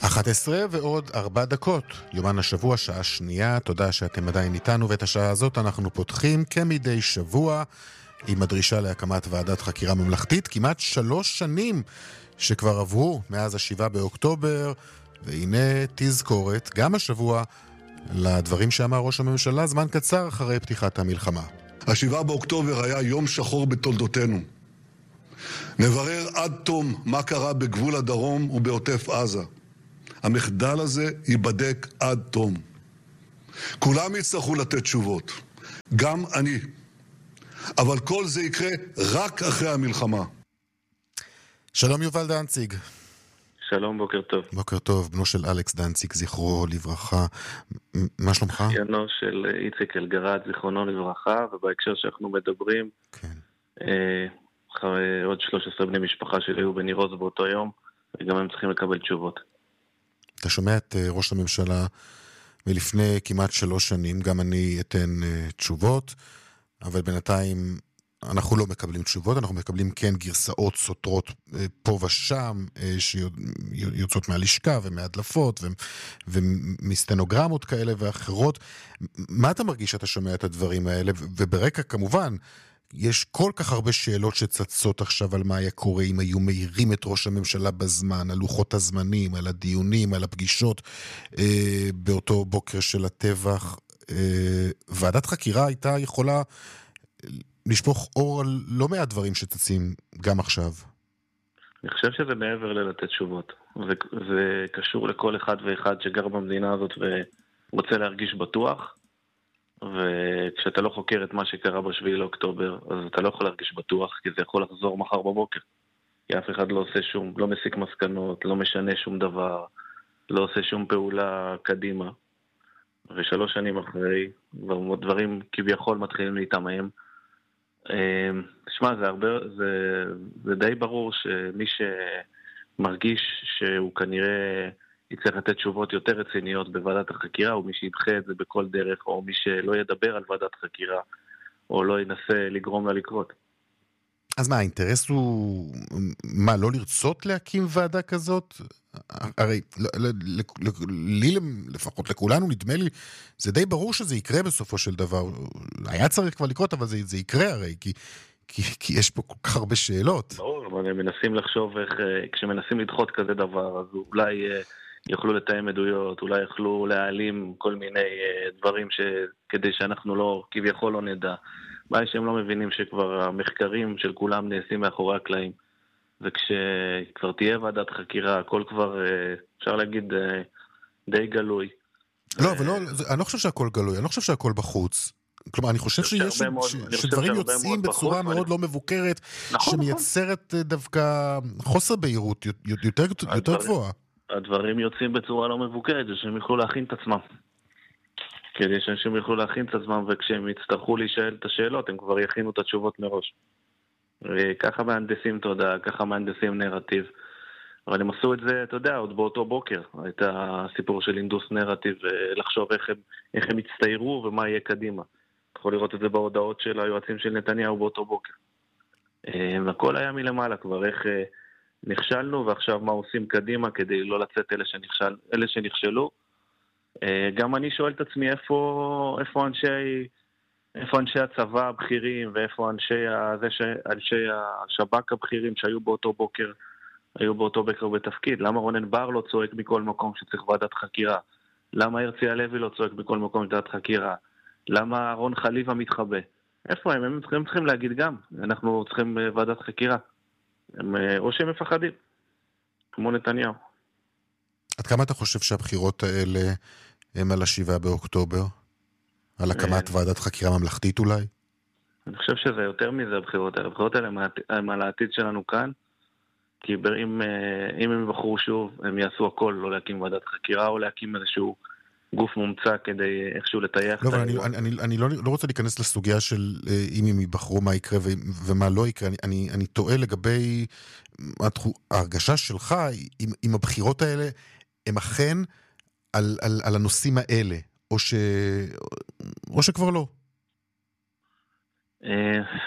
11 ועוד 4 דקות, יומן השבוע, שעה שנייה. תודה שאתם עדיין איתנו, ואת השעה הזאת אנחנו פותחים כמדי שבוע עם הדרישה להקמת ועדת חקירה ממלכתית. כמעט 3 שנים שכבר עברו מאז ה7 באוקטובר, והנה תזכורת גם השבוע לדברים שאמר ראש הממשלה זמן קצר אחרי פתיחת המלחמה. ה7 באוקטובר היה יום שחור בתולדותינו. נברר עד תום מה קרה בגבול הדרום ובעוטף עזה. המחדל הזה ייבדק עד תום. כולם יצטרכו לתת תשובות, גם אני. אבל כל זה יקרה רק אחרי המלחמה. שלום יובל דנציג. שלום, בוקר טוב. בוקר טוב, בנו של אלכס דנציג, זכרו לברכה. מה שלומך? אחיינו של איציק אלגרד, זיכרונו לברכה, ובהקשר שאנחנו מדברים, כן. אחרי עוד 13 בני משפחה שלי היו בניר עוז באותו יום, וגם הם צריכים לקבל תשובות. אתה שומע את ראש הממשלה מלפני כמעט 3 שנים, גם אני אתן תשובות, אבל בינתיים אנחנו לא מקבלים תשובות, אנחנו מקבלים כן גרסאות סותרות פה ושם, שיוצאות מהלשכה ומהדלפות ומסטנוגרמות כאלה ואחרות. מה אתה מרגיש שאתה שומע את הדברים האלה? וברקע כמובן, יש כל כך הרבה שאלות שצצות עכשיו על מה היה קורה אם היו מהירים את ראש הממשלה בזמן, על לוחות הזמנים, על הדיונים, על הפגישות באותו בוקר של הטבח. ועדת חקירה הייתה יכולה לשפוך אור על לא מעט דברים שצצים גם עכשיו. אני חושב שזה מעבר ללתת תשובות. זה קשור לכל אחד ואחד שגר במדינה הזאת ורוצה להרגיש בטוח. וכשאתה לא חוקר את מה שקרה ב7 לאוקטובר, אז אתה לא יכול להרגיש בטוח, כי זה יכול לחזור מחר בבוקר. כי אף אחד לא עושה לא מסיק מסקנות, לא משנה שום דבר, לא עושה שום פעולה קדימה. ו3 שנים אחרי, דברים כביכול מתחילים להתאמם. תשמע, זה די ברור שמי שמרגיש שהוא כנראה יצטרך לתת תשובות יותר רציניות בוועדת החקירה, או מי שידחה את זה בכל דרך, או מי שלא ידבר על ועדת חקירה, או לא ינסה לגרום לה לקרות. אז מה, האינטרס הוא, מה, לא לרצות להקים ועדה כזאת? הרי, לי לפחות, לכולנו נדמה לי, זה די ברור שזה יקרה בסופו של דבר. היה צריך כבר לקרות, אבל זה יקרה הרי, כי יש פה כל כך הרבה שאלות. ברור, אבל הם מנסים לחשוב איך, כשמנסים לדחות כזה דבר, אז אולי יוכלו לתאם עדויות, אולי יוכלו להעלים כל מיני דברים כדי שאנחנו לא, כביכול לא נדע. בעיה שהם לא מבינים שכבר המחקרים של כולם נעשים מאחורי הקלעים. וכשכבר תהיה ועדת חקירה, הכל כבר, אפשר להגיד, די גלוי. לא, אבל אני לא חושב שהכל גלוי, אני לא חושב שהכל בחוץ. כלומר, אני חושב שדברים יוצאים בצורה מאוד לא מבוקרת, שמייצרת דווקא חוסר בהירות יותר גבוהה. הדברים יוצאים בצורה לא מבוקרת, שהם יוכלו להכין את עצמם. כדי שאנשים יוכלו להכין את עצמם, וכשהם יצטרכו להישאל את השאלות, הם כבר יכינו את התשובות מראש. וככה מהנדסים תודעה, ככה מהנדסים נרטיב. אבל הם עשו את זה, אתה יודע, עוד באותו בוקר. הייתה הסיפור של אינדוס נרטיב, לחשוב איך הם יצטיירו ומה יהיה קדימה. אתה יכול לראות את זה בהודעות של היועצים של נתניהו באותו בוקר. הכל היה מלמעלה כבר, איך נכשלנו, ועכשיו מה עושים קדימה כדי לא לצאת אלה שנכשלו. גם אני שואל את עצמי איפה אנשי הצבא הבכירים, ואיפה אנשי השב"כ הבכירים שהיו באותו בוקר בתפקיד. למה רונן בר לא צועק מכל מקום שצריך ועדת חקירה? למה הרצי הלוי לא צועק מכל מקום שצריך חקירה? למה רון חליבה מתחבא? איפה הם? הם צריכים להגיד גם. אנחנו צריכים ועדת חקירה. או שהם מפחדים, כמו נתניהו. עד כמה אתה חושב שהבחירות האלה הם על ה7 באוקטובר? על הקמת ועדת חקירה ממלכתית אולי? אני חושב שזה יותר מזה הבחירות האלה. הבחירות האלה הם על העתיד שלנו כאן, כי אם הם יבחרו שוב, הם יעשו הכל, לא להקים ועדת חקירה, או להקים איזשהו גוף מומצא כדי איכשהו לטייח. לא, אבל אני לא רוצה להיכנס לסוגיה של אם הם יבחרו מה יקרה ומה לא יקרה. אני טועה לגבי ההרגשה שלך, אם הבחירות האלה הם אכן על הנושאים האלה, או שכבר לא.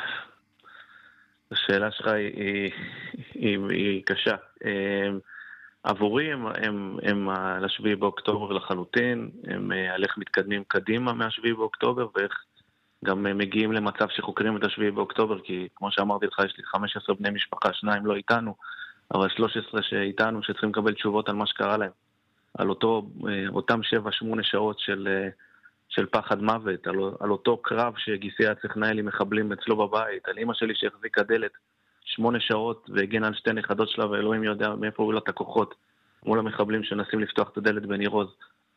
השאלה שלך היא קשה. עבורי הם לשביעי באוקטובר לחלוטין, הם על איך מתקדמים קדימה מהשביעי באוקטובר, ואיך גם מגיעים למצב שחוקרים את השביעי באוקטובר, כי כמו שאמרתי לך, יש לי 15 בני משפחה, 2 לא איתנו, אבל 13 שאיתנו, שצריכים לקבל תשובות על מה שקרה להם. על אותם 7-8 שעות של פחד מוות, על אותו קרב שגיסי היה צריך לנהל עם מחבלים אצלו בבית, על אמא שלי שהחזיקה דלת 8 שעות והגנה על 2 נכדות שלה, ואלוהים יודע מאיפה היו לה את הכוחות מול המחבלים שנסים לפתוח את הדלת בניר עוז.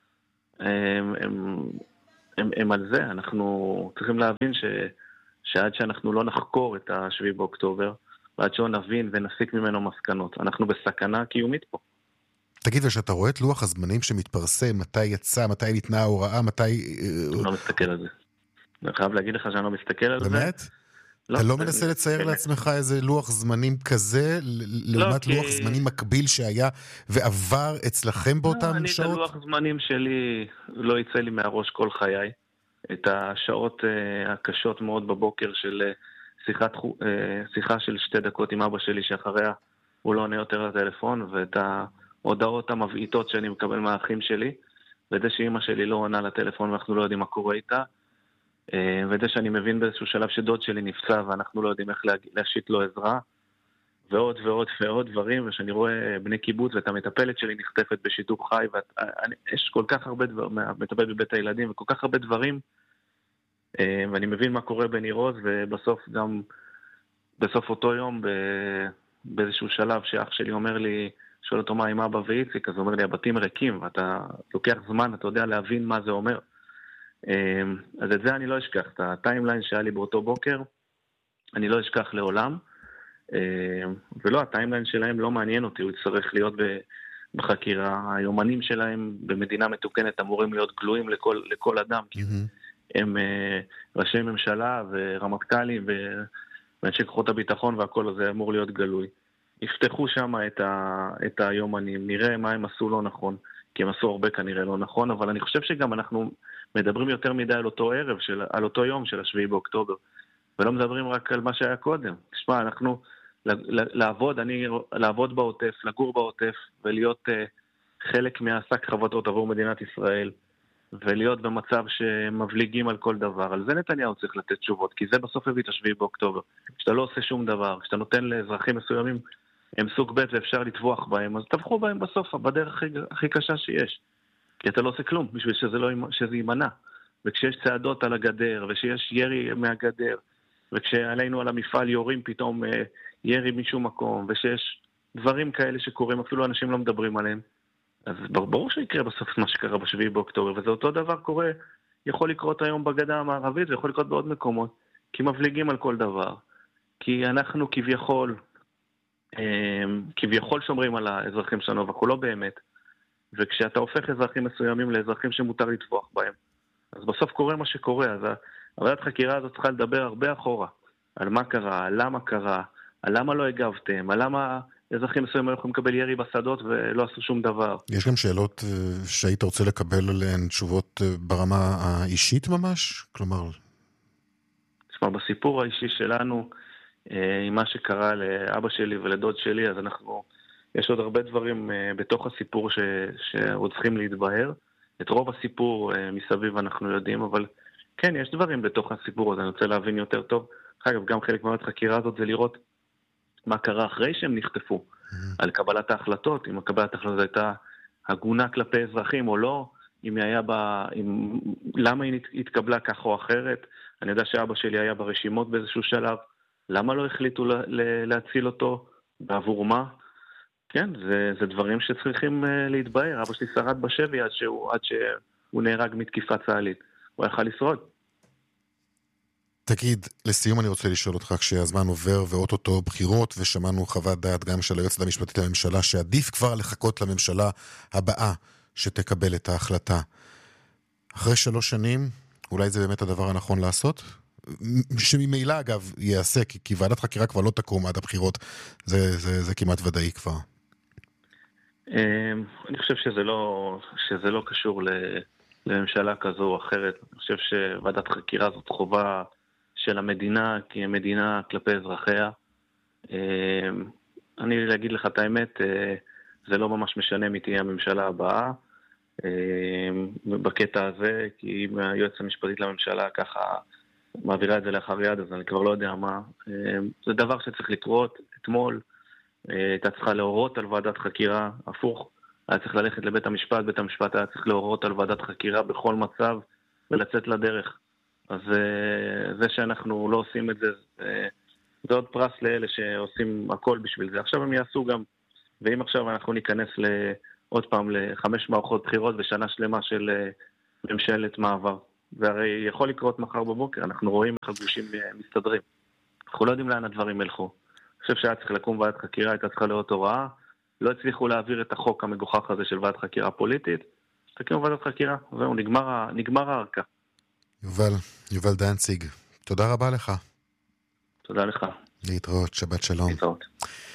הם על זה. אנחנו צריכים להבין שעד שאנחנו לא נחקור את השביעי באוקטובר, ועד שלא נבין ונסיק ממנו מסקנות, אנחנו בסכנה קיומית פה. תגיד, ושאתה רואה את לוח הזמנים שמתפרסם, מתי יצא, מתי ניתנה ההוראה, מתי... אני לא מסתכל על זה. אני חייב להגיד לך שאני לא מסתכל על זה. באמת? אתה לא מנסה לצייר לעצמך איזה לוח זמנים כזה, לעומת לוח זמנים מקביל שהיה ועבר אצלכם באותם שעות? אני את הלוח זמנים שלי לא יצא לי מהראש כל חיי. את השעות הקשות מאוד בבוקר של שיחה של 2 דקות עם אבא שלי שאחריה הוא לא עונה יותר לטלפון, ואת ההודעות המבעיטות שאני מקבל מהאחים שלי, וזה שאמא שלי לא עונה לטלפון ואנחנו לא יודעים מה קורה איתה, וזה שאני מבין באיזשהו שלב שדוד שלי נפצע ואנחנו לא יודעים איך להשיט לו עזרה, ועוד ועוד ועוד דברים, ושאני רואה בני קיבוץ ואת המטפלת שלי נחטפת בשידור חי, יש כל כך הרבה דברים, מטפלת בבית הילדים וכל כך הרבה דברים, ואני מבין מה קורה בניר עוז, ובסוף גם בסוף אותו יום באיזשהו שלב שאח שלי אומר לי, שואל אותו מה עם אבא ואיציק, אז הוא אומר לי הבתים ריקים, ואתה לוקח זמן, אתה יודע להבין מה זה אומר. אז את זה אני לא אשכח, את הטיימליין שהיה לי באותו בוקר, אני לא אשכח לעולם, ולא, הטיימליין שלהם לא מעניין אותי, הוא יצטרך להיות בחקירה, היומנים שלהם במדינה מתוקנת אמורים להיות גלויים לכל אדם, כי הם ראשי ממשלה ורמטכ"לים ואנשי כוחות הביטחון והכל הזה אמור להיות גלוי. יפתחו שם את היומנים, נראה מה הם עשו לא נכון, כי הם עשו הרבה כנראה לא נכון, אבל אני חושב שגם אנחנו מדברים יותר מדי על אותו ערב, על אותו יום של השביעי באוקטובר, ולא מדברים רק על מה שהיה קודם. תשמע, אנחנו לעבוד בעוטף, לגור בעוטף, ולהיות חלק מהשק חבטות עבור מדינת ישראל, ולהיות במצב שמבליגים על כל דבר. על זה נתניהו צריך לתת תשובות, כי זה בסוף הביא את השביעי באוקטובר. כשאתה לא עושה שום דבר, כשאתה נותן לאזרחים מסוימים, הם סוג ב' ואפשר לטבוח בהם, אז טבחו בהם בסוף, בדרך הכי קשה שיש. כי אתה לא עושה כלום, בשביל שזה יימנע. וכשיש צעדות על הגדר, וכשיש ירי מהגדר, וכשעלינו על המפעל יורים פתאום ירי משום מקום, ושיש דברים כאלה שקורים, אפילו אנשים לא מדברים עליהם, אז ברור שיקרה בסוף מה שקרה בשביעי באוקטובר, וזה אותו דבר קורה, יכול לקרות היום בגדה המערבית, ויכול לקרות בעוד מקומות, כי מבליגים על כל דבר. כי אנחנו כביכול שומרים על האזרחים שלנו, ואנחנו לא באמת. וכשאתה הופך אזרחים מסוימים לאזרחים שמותר לטבוח בהם, אז בסוף קורה מה שקורה. אז ועדת חקירה הזאת צריכה לדבר הרבה אחורה, על מה קרה, על למה קרה, על למה לא הגבתם, על למה אזרחים מסוימים יכולים לקבל ירי בשדות ולא עשו שום דבר. יש גם שאלות שהיית רוצה לקבל עליהן תשובות ברמה האישית ממש? כלומר... תשמע, בסיפור האישי שלנו, עם מה שקרה לאבא שלי ולדוד שלי, אז יש עוד הרבה דברים בתוך הסיפור שעוד צריכים להתבהר. את רוב הסיפור מסביב אנחנו יודעים, אבל כן, יש דברים בתוך הסיפור הזה, אני רוצה להבין יותר טוב. אגב, גם חלק מהחקירה חקירה הזאת זה לראות מה קרה אחרי שהם נחטפו, על קבלת ההחלטות, אם קבלת ההחלטות הייתה הגונה כלפי אזרחים או לא, למה היא התקבלה כך או אחרת. אני יודע שאבא שלי היה ברשימות באיזשהו שלב, למה לא החליטו להציל אותו, בעבור מה? כן, זה דברים שצריכים להתבהר. אבא שלי שרד בשבי עד שהוא נהרג מתקיפה צה"לית. הוא יכל לשרוד. תגיד, לסיום אני רוצה לשאול אותך, כשהזמן עובר ואוטוטו בחירות, ושמענו חוות דעת גם של היועצת המשפטית לממשלה, שעדיף כבר לחכות לממשלה הבאה שתקבל את ההחלטה. אחרי 3 שנים, אולי זה באמת הדבר הנכון לעשות? שממילא אגב יעשה, כי ועדת חקירה כבר לא תקום עד הבחירות, זה כמעט ודאי כבר. אני חושב שזה לא קשור לממשלה כזו או אחרת. אני חושב שוועדת חקירה זאת חובה של המדינה, כי היא מדינה כלפי אזרחיה. אני להגיד לך את האמת, זה לא ממש משנה מי תהיה הממשלה הבאה בקטע הזה, כי אם היועצת המשפטית לממשלה ככה מעבירה את זה לאחר יד, אז אני כבר לא יודע מה. זה דבר שצריך לקרות. אתמול הייתה צריכה להורות על ועדת חקירה, הפוך, היה צריך ללכת לבית המשפט, בית המשפט היה צריך להורות על ועדת חקירה בכל מצב ולצאת לדרך. אז זה שאנחנו לא עושים את זה, זה עוד פרס לאלה שעושים הכל בשביל זה. עכשיו הם יעשו גם, ואם עכשיו אנחנו ניכנס עוד פעם ל5 מערכות בחירות ושנה שלמה של ממשלת מעבר. זה הרי יכול לקרות מחר בבוקר, אנחנו רואים איך הגושים מסתדרים. אנחנו לא יודעים לאן הדברים ילכו. אני חושב שהיה צריך לקום ועדת חקירה, הייתה צריכה להיות הוראה, לא הצליחו להעביר את החוק המגוחך הזה של ועדת חקירה פוליטית, תקימו ועדת חקירה, זהו, נגמר הערכה. יובל דנציג, תודה רבה לך. תודה לך. להתראות, שבת שלום. להתראות.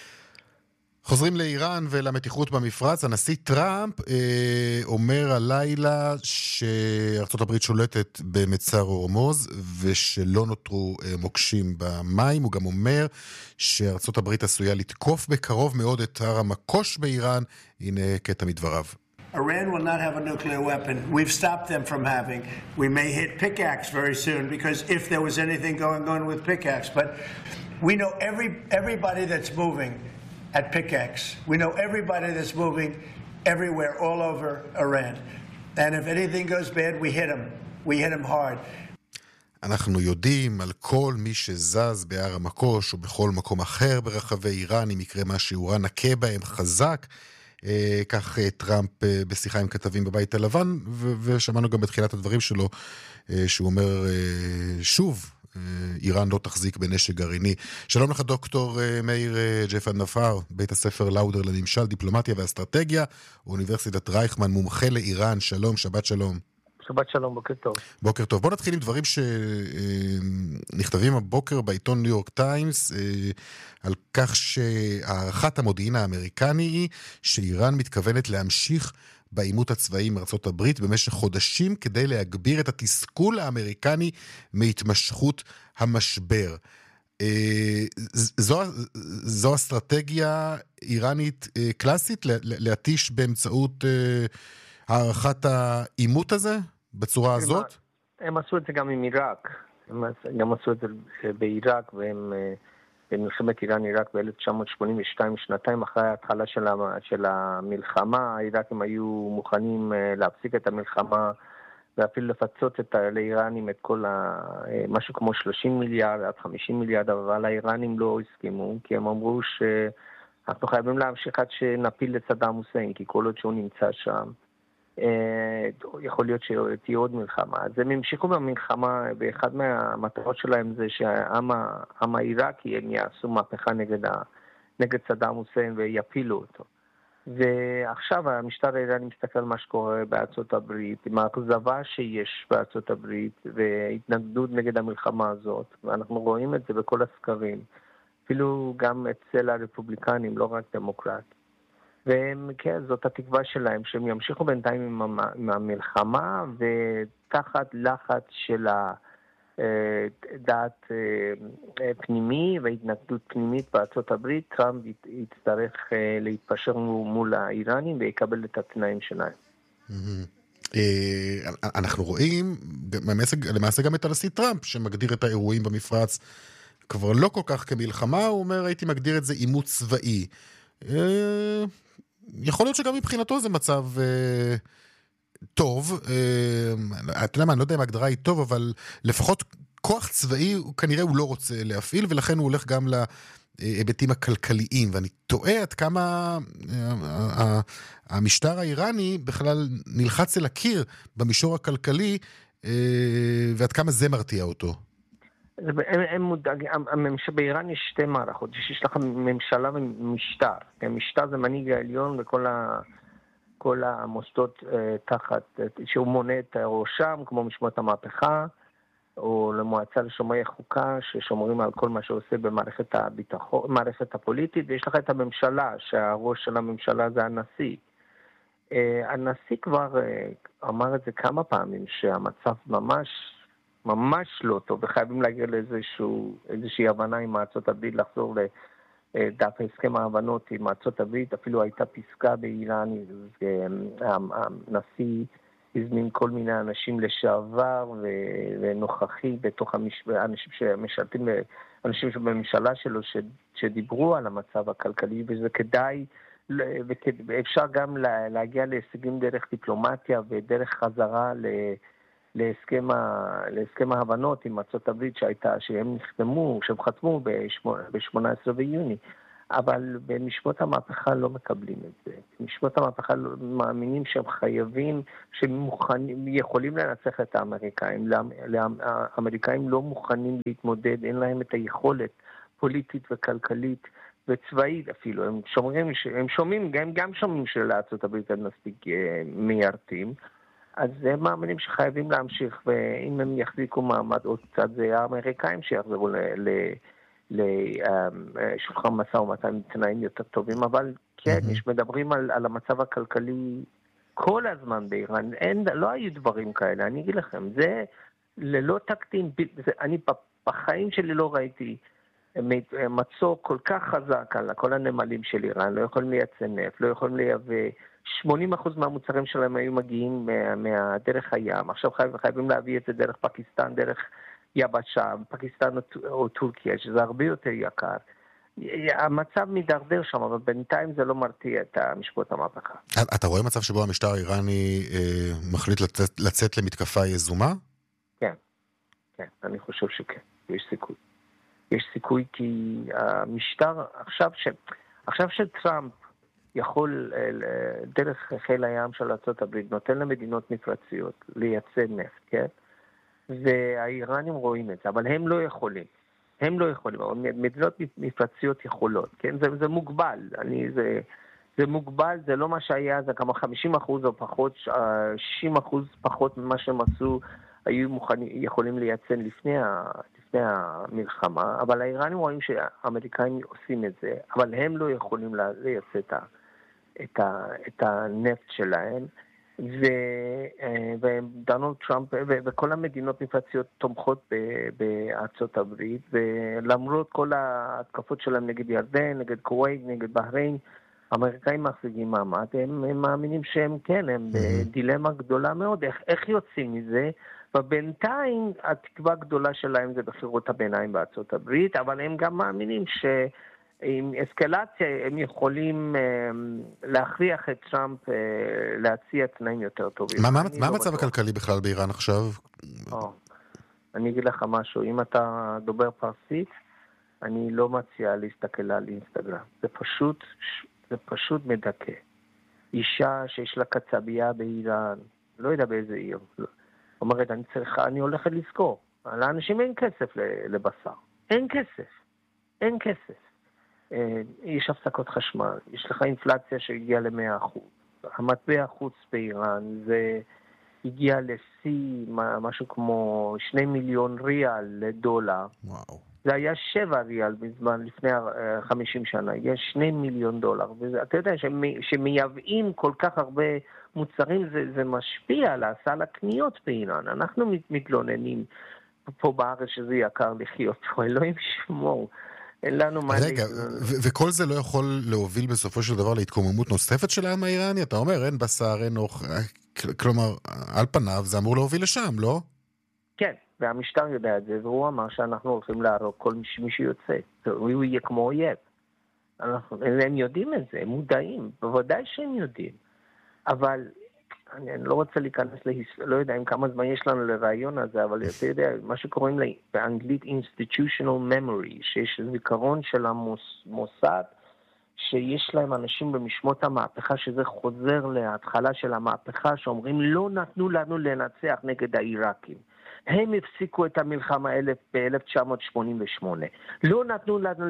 חוזרים לאיראן ולמתיחות במפרץ. הנשיא טראמפ אומר הלילה שארצות הברית שולטת במצר הורמוז ושלא נותרו מוקשים במים. הוא גם אומר שארצות הברית עשויה לתקוף בקרוב מאוד את הר המקוש באיראן. הנה קטע מדבריו. Iran will not have a nuclear weapon. We've stopped them from having. We may hit pickaxe very soon because if there was anything going on with pickaxe, but we know everybody that's moving at pickaxe. We know everybody that's moving everywhere, all over Iran. And if anything goes bad, we hit them. We hit them hard. אנחנו יודעים על כל מי שזז בהר המקוש או בכל מקום אחר ברחבי איראן, אם יקרה משהו רע נכה בהם חזק. כך טראמפ בשיחה עם כתבים בבית הלבן, ושמענו גם בתחילת הדברים שלו שהוא אומר שוב, איראן לא תחזיק בנשק גרעיני. שלום לך דוקטור מאיר ג'פן נפאר, בית הספר לאודר לממשל, דיפלומטיה ואסטרטגיה, אוניברסיטת רייכמן, מומחה לאיראן. שלום, שבת שלום. שבת שלום, בוקר טוב. בוקר טוב. בוא נתחיל עם דברים שנכתבים הבוקר בעיתון ניו יורק טיימס, על כך שהערכת המודיעין האמריקני היא שאיראן מתכוונת להמשיך בעימות הצבאי עם ארצות הברית במשך חודשים כדי להגביר את התסכול האמריקני מהתמשכות המשבר. זו אסטרטגיה איראנית קלאסית להתיש באמצעות הערכת העימות הזה בצורה הזאת? הם עשו את זה גם עם עיראק. הם גם עשו את זה בעיראק, והם במלחמת איראן-עיראק ב-1982, שנתיים אחרי ההתחלה של המלחמה, העיראקים היו מוכנים להפסיק את המלחמה, ואפילו לפצות לאיראנים את כל משהו כמו 30 מיליארד עד 50 מיליארד, אבל האיראנים לא הסכימו, כי הם אמרו שאנחנו חייבים להמשיך עד שנפיל את סדאם חוסיין, כי כל עוד שהוא נמצא שם, יכול להיות שתהיה עוד מלחמה. אז הם המשיכו במלחמה, ואחד מהמטרות שלהם זה שהעם העיראקי הם יעשו מהפכה נגד סדאם חוסיין ויפילו אותו. ועכשיו המשטר האיראני מסתכל על מה שקורה בארצות הברית, עם האכזבה שיש בארצות הברית והתנגדות נגד המלחמה הזאת, ואנחנו רואים את זה בכל הסקרים, אפילו גם אצל הרפובליקנים, לא רק דמוקרטים. וכן, זאת התקווה שלהם, שהם ימשיכו בינתיים עם המלחמה, ותחת לחץ של דעת פנימי והתנגדות פנימית בארצות הברית, טראמפ יצטרך להתפשר מול האיראנים ויקבל את התנאים שלהם. אנחנו רואים למעשה גם את הנשיא טראמפ, שמגדיר את האירועים במפרץ כבר לא כל כך כמלחמה, הוא אומר, הייתי מגדיר את זה עימות צבאי. יכול להיות שגם מבחינתו זה מצב טוב, אתה יודע מה, אני לא יודע אם ההגדרה היא טוב, אבל לפחות כוח צבאי כנראה הוא לא רוצה להפעיל, ולכן הוא הולך גם להיבטים הכלכליים, ואני תוהה עד כמה המשטר האיראני בכלל נלחץ אל הקיר במישור הכלכלי, ועד כמה זה מרתיע אותו. באיראן יש שתי מערכות, יש לך ממשלה ומשטר. המשטר זה מנהיג העליון וכל המוסדות תחת, שהוא מונה את ראשם, כמו משמעות המהפכה, או למועצה לשומרי חוקה, ששומרים על כל מה שעושה במערכת הביטחון, מערכת הפוליטית, ויש לך את הממשלה, שהראש של הממשלה זה הנשיא. הנשיא כבר אמר את זה כמה פעמים, שהמצב ממש לא טוב, וחייבים להגיע לאיזושהי הבנה עם ארצות הברית לחזור דווקא הסכם ההבנות עם ארצות הברית, אפילו הייתה פסקה באיראן, הנשיא הזמין כל מיני אנשים לשעבר ונוכחי בתוך אנשים שמשרתים, אנשים שבממשלה שלו שדיברו על המצב הכלכלי, וזה כדאי, ואפשר גם להגיע להישגים דרך דיפלומטיה ודרך חזרה להסכם ההבנות עם ארצות הברית שהם חתמו ב-18 ביוני. אבל במשמעות המהפכה לא מקבלים את זה. במשמעות המהפכה מאמינים שהם חייבים, שהם יכולים לנצח את האמריקאים. האמריקאים לא מוכנים להתמודד, אין להם את היכולת פוליטית וכלכלית וצבאית אפילו. הם גם שומעים שלארצות הברית הם מספיק מיירתים. אז הם מאמינים שחייבים להמשיך, ואם הם יחזיקו מעמד עוד קצת, זה האמריקאים שיחזרו לשולחן משא ומתן עם תנאים יותר טובים, אבל כן, יש מדברים על המצב הכלכלי כל הזמן באיראן, לא היו דברים כאלה, אני אגיד לכם, זה ללא תקדים, אני בחיים שלי לא ראיתי מצוא כל כך חזק על כל הנמלים של איראן, לא יכולים לייצא נפט, לא יכולים לייבא, 80% מהמוצרים שלהם היו מגיעים מהדרך הים, עכשיו חייבים להביא את זה דרך פקיסטן, דרך יבשה, פקיסטן או טורקיה, שזה הרבה יותר יקר. המצב מדרדר שם, אבל בינתיים זה לא מרתיע את משמעות המהפכה. אתה רואה מצב שבו המשטר האיראני מחליט לצאת למתקפה יזומה? כן, כן, אני חושב שכן, יש סיכוי. יש סיכוי כי המשטר, עכשיו שטראמפ יכול דרך חיל הים של ארצות הברית, נותן למדינות מפרציות לייצא נפט, כן? והאיראנים רואים את זה, אבל הם לא יכולים. הם לא יכולים, מדינות מפרציות יכולות, כן? זה מוגבל. זה מוגבל, זה לא מה שהיה, זה כמה 50% או פחות, 60% פחות ממה שהם עשו, היו יכולים לייצא לפני המלחמה, אבל האיראנים רואים שהאמריקאים עושים את זה, אבל הם לא יכולים לייצא את הנפט שלהם, ודונלד טראמפ וכל המדינות מפרציות תומכות בארצות הברית, ולמרות כל ההתקפות שלהם נגד ירדן, נגד כווית, נגד בחריין, האמריקאים מחזיקים מעמד, הם מאמינים שהם כן, הם בדילמה גדולה מאוד, איך יוצאים מזה? ובינתיים התקווה הגדולה שלהם זה בחירות הביניים בארצות הברית, אבל הם גם מאמינים עם אסקלציה הם יכולים להכריח את טראמפ להציע תנאים יותר טובים. מה המצב הכלכלי בכלל באיראן עכשיו? אני אגיד לך משהו, אם אתה דובר פרסית, אני לא מציע להסתכל על אינסטגרם. זה פשוט מדכא. אישה שיש לה קצבייה באיראן, לא יודע באיזה עיר, אומרת, אני הולכת לזכור. לאנשים אין כסף לבשר. אין כסף. יש הפסקות חשמל, יש לך אינפלציה שהגיעה ל100%. המטבע החוץ באיראן זה הגיע לשיא משהו כמו 2 מיליון ריאל לדולר. וואו. זה היה 7 ריאל בזמן לפני 50 שנה, יש 2 מיליון דולר. ואתה יודע שמייבאים כל כך הרבה מוצרים, זה משפיע על הסל הקניות באיראן. אנחנו מתלוננים פה בארץ שזה יקר לחיות פה, אלוהים שמור. רגע, וכל זה לא יכול להוביל בסופו של דבר להתקוממות נוספת של העם האיראני? אתה אומר, אין בשר, אין אוכל, כלומר, על פניו זה אמור להוביל לשם, לא? כן, והמשטר יודע את זה, והוא אמר שאנחנו הולכים להרוג כל מי שיוצא. הוא יהיה כמו אויב. הם יודעים את זה, הם מודעים, בוודאי שהם יודעים. אבל אני לא רוצה להיכנס לא יודע אם כמה זמן יש לנו לרעיון הזה, אבל אתה יודע, מה שקוראים באנגלית institutional memory, שיש זיכרון של המוסד, שיש להם אנשים במשמעות המהפכה, שזה חוזר להתחלה של המהפכה, שאומרים לא נתנו לנו לנצח נגד העיראקים. הם הפסיקו את המלחמה ב-1988. לא נתנו לנו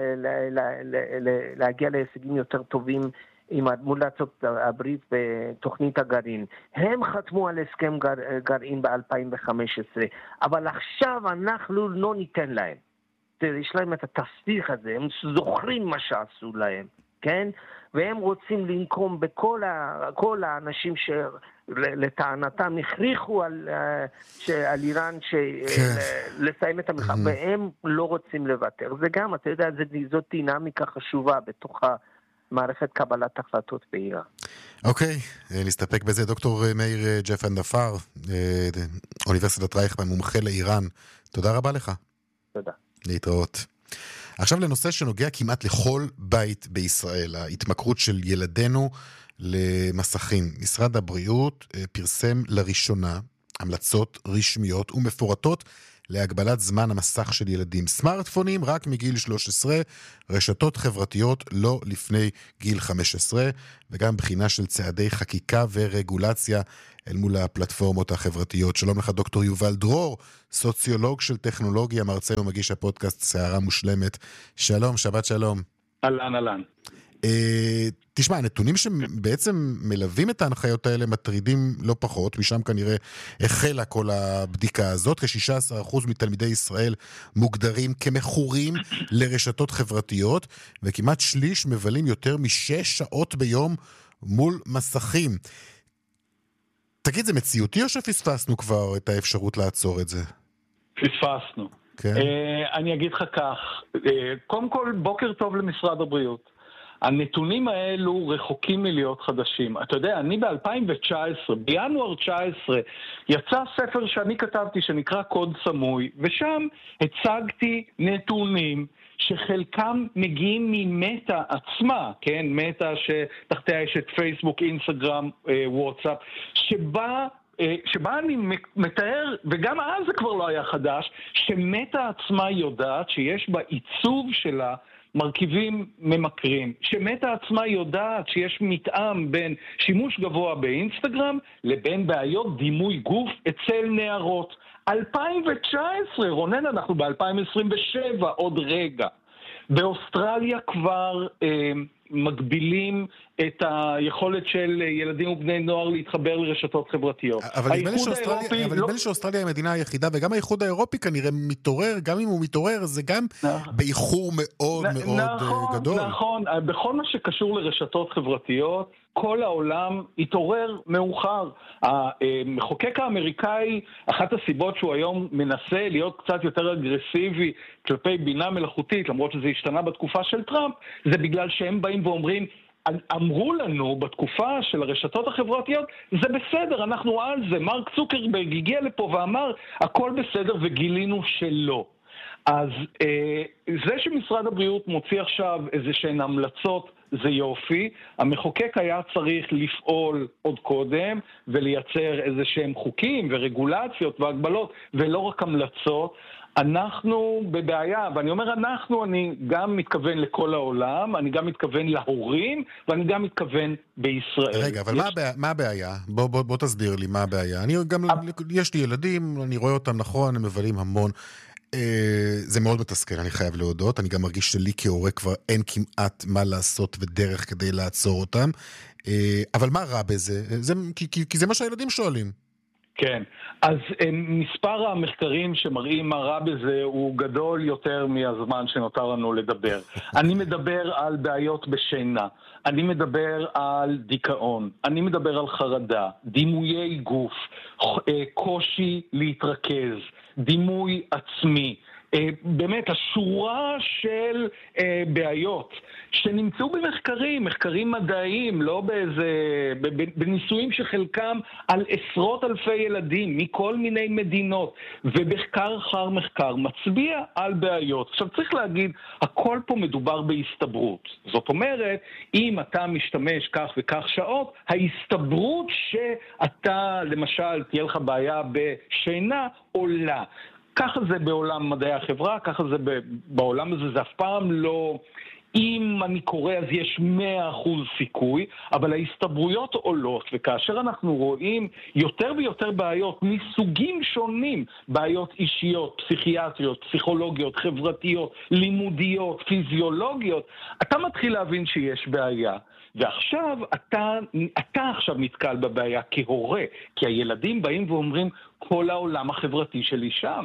להגיע להישגים יותר טובים מול ארצות הברית בתוכנית הגרעין. הם חתמו על הסכם גרעין ב-2015, אבל עכשיו אנחנו לא ניתן להם. יש להם את התסביך הזה, הם זוכרים מה שעשו להם. כן? והם רוצים לנקום בכל האנשים שלטענתם הכריחו על איראן לסיים את המלחמה, והם לא רוצים לוותר. זה גם, אתה יודע, זאת דינמיקה חשובה בתוך מערכת קבלת החלטות באיראן. אוקיי, נסתפק בזה. דוקטור מאיר ג'פן דפאר, אוניברסיטת רייכמן, מומחה לאיראן. תודה רבה לך. תודה. להתראות. עכשיו לנושא שנוגע כמעט לכל בית בישראל, ההתמכרות של ילדינו למסכים. משרד הבריאות פרסם לראשונה המלצות רשמיות ומפורטות להגבלת זמן המסך של ילדים. סמארטפונים רק מגיל 13, רשתות חברתיות לא לפני גיל 15, וגם בחינה של צעדי חקיקה ורגולציה אל מול הפלטפורמות החברתיות. שלום לך דוקטור יובל דרור, סוציולוג של טכנולוגיה, מרצה ומגיש הפודקאסט שערה מושלמת. שלום, שבת שלום. אהלן. תשמע, הנתונים שבעצם מלווים את ההנחיות האלה מטרידים לא פחות, משם כנראה החלה כל הבדיקה הזאת. כ-16% מתלמידי ישראל מוגדרים כמכורים לרשתות חברתיות, וכמעט שליש מבלים יותר מ6 שעות ביום מול מסכים. תגיד, זה מציאותי או שפספסנו כבר את האפשרות לעצור את זה? פספסנו. כן. אני אגיד לך כך, קודם כל בוקר טוב למשרד הבריאות. הנתונים האלו רחוקים מלהיות חדשים. אתה יודע, אני ב-2019, בינואר 19, יצא ספר שאני כתבתי שנקרא קוד סמוי, ושם הצגתי נתונים שחלקם מגיעים ממטה עצמה, כן? מטה שתחתיה יש את פייסבוק, אינסטגרם, וואטסאפ, שבה אני מתאר, וגם אז זה כבר לא היה חדש, שמטה עצמה יודעת שיש בה עיצוב שלה מרכיבים ממכרים, שמטה עצמה יודעת שיש מתאם בין שימוש גבוה באינסטגרם לבין בעיות דימוי גוף אצל נערות. 2019, רונן, אנחנו ב-2027, עוד רגע. באוסטרליה כבר מגבילים את היכולת של ילדים ובני נוער להתחבר לרשתות חברתיות. אבל נדמה לי שאוסטרליה היא המדינה היחידה, וגם האיחוד האירופי כנראה מתעורר, גם אם הוא מתעורר, זה גם באיחור מאוד מאוד גדול. נכון, בכל מה שקשור לרשתות חברתיות, כל העולם התעורר מאוחר. המחוקק האמריקאי, אחת הסיבות שהוא היום מנסה להיות קצת יותר אגרסיבי כלפי בינה מלאכותית, למרות שזה השתנה בתקופה של טראמפ, זה בגלל שהם באים ואומרים, אמרו לנו בתקופה של הרשתות החברתיות, זה בסדר, אנחנו על זה. מרק צוקרברג הגיע לפה ואמר, הכל בסדר, וגילינו שלא. אז זה שמשרד הבריאות מוציא עכשיו איזה שהן המלצות, זה יופי. המחוקק היה צריך לפעול עוד קודם ולייצר איזה שהם חוקים ורגולציות והגבלות, ולא רק המלצות. אנחנו בבעיה, ואני אומר אנחנו, אני גם מתכוון לכל העולם, אני גם מתכוון להורים, ואני גם מתכוון בישראל. רגע, אבל מה הבעיה? בוא תסביר לי מה הבעיה. יש לי ילדים, אני רואה אותם נכון, הם מבלים המון. זה מאוד מתסכל, אני חייב להודות. אני גם מרגיש שלי כהורה כבר אין כמעט מה לעשות ודרך כדי לעצור אותם. אבל מה רע בזה? כי זה מה שהילדים שואלים. כן, אז מספר המחקרים שמראים מה רע בזה הוא גדול יותר מהזמן שנותר לנו לדבר. אני מדבר על בעיות בשינה, אני מדבר על דיכאון, אני מדבר על חרדה, דימויי גוף, קושי להתרכז, דימוי עצמי, באמת השורה של בעיות שנמצאו מחקרים מדעיים, לא בניסויים שחלקם על עשרות אלפי ילדים מכל מיני מדינות, ומחקר אחר מחקר מצביע על בעיות. עכשיו צריך להגיד, הכל פה מדובר בהסתברות. זאת אומרת, אם אתה משתמש כך וכך שעות, ההסתברות שאתה למשל תהיה לך בעיה בשינה עולה. ככה זה בעולם מדעי החברה, ככה זה בעולם הזה, זה אף פעם לא, אם אני קורא אז יש 100% סיכוי, אבל ההסתברויות עולות, וכאשר אנחנו רואים יותר ויותר בעיות מסוגים שונים, בעיות אישיות, פסיכיאטריות, פסיכולוגיות, חברתיות, לימודיות, פיזיולוגיות, אתה מתחיל להבין שיש בעיה. ועכשיו אתה עכשיו נתקל בבעיה כהורה, כי הילדים באים ואומרים, כל העולם החברתי שלי שם.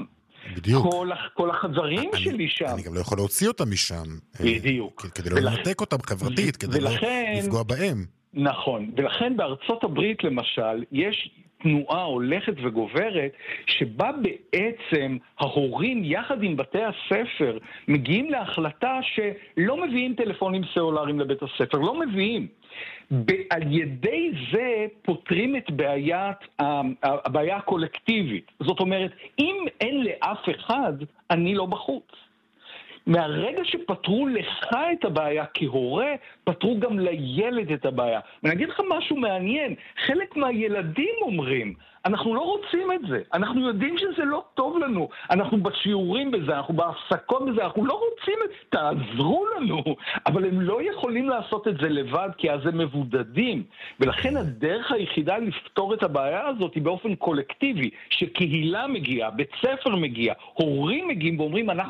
בדיוק. כל החברים שלי שם. אני גם לא יכול להוציא אותם משם. בדיוק. כדי לא לנתק אותם חברתית, כדי לא לפגוע בהם. נכון, ולכן בארצות הברית למשל, יש תנועה הולכת וגוברת, שבה בעצם ההורים יחד עם בתי הספר מגיעים להחלטה שלא מביאים טלפונים סלולריים לבית הספר, לא מביאים. על ידי זה פותרים את הבעיה הקולקטיבית. זאת אומרת, אם אין לאף אחד, אני לא בחוץ. מהרגע שפתרו לך את הבעיה כהורה, פתרו גם לילד את הבעיה. ואני אגיד לך משהו מעניין, חלק מהילדים אומרים, אנחנו לא רוצים את זה, אנחנו יודעים שזה לא טוב לנו, אנחנו בשיעורים בזה, אנחנו בהפסקות בזה, אנחנו לא רוצים את זה, תעזרו לנו, אבל הם לא יכולים לעשות את זה לבד, כי אז הם מבודדים, ולכן הדרך היחידה לפתור את הבעיה הזאת היא באופן קולקטיבי, שקהילה מגיעה, בית ספר מגיע, הורים מגיעים ואומרים, אנחנו